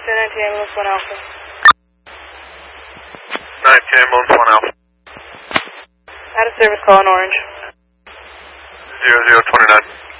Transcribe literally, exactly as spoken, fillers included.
Austin, nineteen ambulance one Alpha. nineteen ambulance one Alpha. Out of service call in Orange. zero zero twenty-nine.